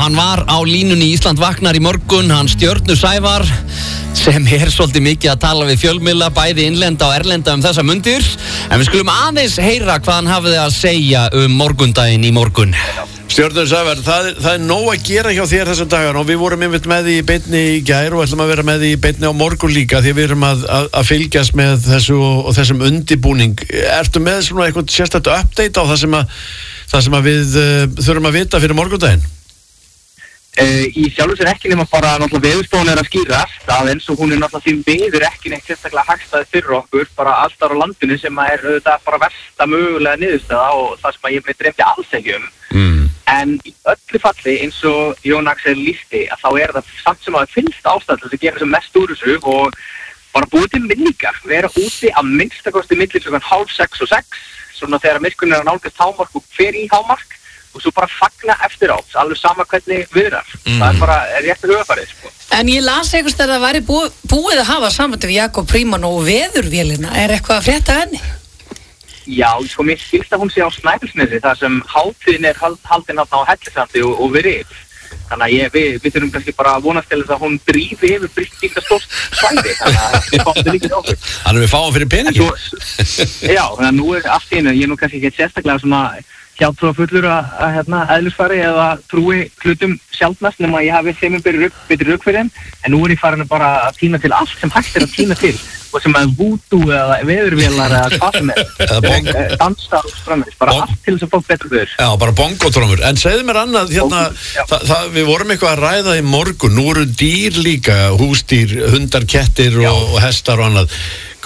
hann var á línunni í Ísland vaknar í morgun, hann Stjörnu Sævar sem svolítið mikið að tala við fjölmiðla, bæði innlenda og erlenda þessa mundir. En við skulum aðeins heyra hvað hann hafði að segja morgundaginn í morgun. Stjörnu Sævar, það nóg að gera hjá þér þessum dagar og við vorum einmitt með því í beinni í gær og ætlum að vera með því í beinni á morgun líka því við erum að fylgjast með þessu og þessum undibúning. Ertu með svona eitthvað sérstakt update á það sem við þurfum að vita fyrir morgundaginn? Í sjálfu sér ekki nema bara náttúrulega veðurstofan að skýrast að eins og hún náttúrulega því miður ekki neitt sérstaklega hagstæði fyrir okkur bara alls þar á landinu sem auðvitað bara versta mögulega niðurstaða og það sem ég dreymdi alls ekki En í öllu falli eins og Jón Axel lýsti að þá það samt sem að það finnst ástæða til að gera sem mest úr þessu og bara búið til minningar, vera úti að minnstakosti milli klukkan 5:30 og 6 svona þegar myrkurinn að nálgast hámark og fer í hámark og svo bara fagna eftir átt, alveg sama hvernig viðrar. Það bara rétt hugafarið, sko. En ég las einhvers þegar það væri búið að hafa sambandi við Jakob Frímann og veðurvélina. Eitthvað að frétta henni? Já, sko, mér skilst að hún sé á Snæfellsnesi, þar sem hátíðin haldin á Hellisandi og við rif. Þannig að við þurfum kannski bara að vonast til þess að hún drífi yfir Brynninga stórt svæði. Þannig að við fáum þetta líka okkur. Þannig að við fáum fyrir peningi? Já, þannig að nú allt í einu, ég kannski ekki sérstaklega svona hjátrúafullur að eðlisfari eða trúi hlutum sjálfnast nema ég hafi þeim betri rök fyrir þeim en nú ég farin bara að tína til allt sem hægt að tína til og sem að voodoo eða veðurvélar eða hvað sem dansa og strömmir, bara allt til þess að fá betur veður. Já, bara bongotrómur. En segðu mér annað, við vorum eitthvað að ræða í morgun, nú eru dýr líka, húsdýr, hundar, kettir og hestar og annað.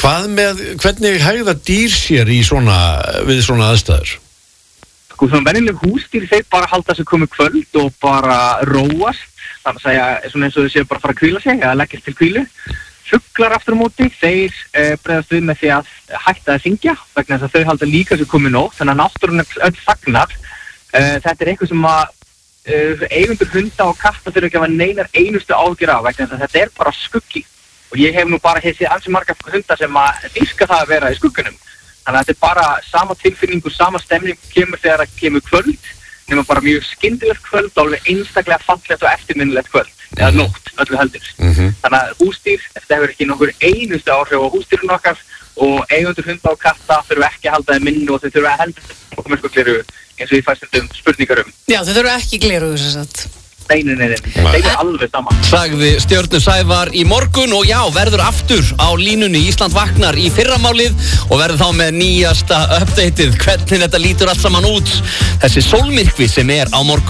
Hvernig hegða dýr sér við svona aðstæður? Sko, svona venjuleg húsdýr, þeir bara halda sig komið kvöld og bara róast, þannig að segja, svona eins og þau séu bara að fara að hvíla sig, eða leggjast til hvílu. Fuglar aftur á móti, þeir bregðast við með því að hætta að syngja, vegna þess að þau halda líka sig komið nótt, þannig að náttúran öll þagnar. Þetta eitthvað sem að eigendur hunda og katta þurfa ekki að hafa neinar einustu áhyggjur af, vegna þess að þetta bara skuggi. Og ég hef nú bara séð ansi marga hunda sem að dýrka það að vera í skuggunum. Þannig að þetta bara sama tilfinning og sama stemning kemur þegar það kemur kvöld, nema bara mjög skyndilegt kvöld og alveg einstaklega fallegt og eftirminnilegt kvöld, eða nótt, öllu heldur. Þannig að húsdýr, þetta hefur ekki nokkur einustu áhrif á húsdýrun okkar og eigendur hunda og katta þurfa ekki að halda þeim minni og þau þurfa að heldur okkur mörg og gleru eins og ég fæst spurningar Já, þau þurfa ekki gleru þess að Nei, þeir alveg saman. Sagði Stjörnu Sævar í morgun og já, verður aftur á línunni Ísland vaknar í fyrramálið og verður þá með nýjasta updateið hvernig þetta lítur allt saman út. Þessi sólmyrkvi sem á morgun.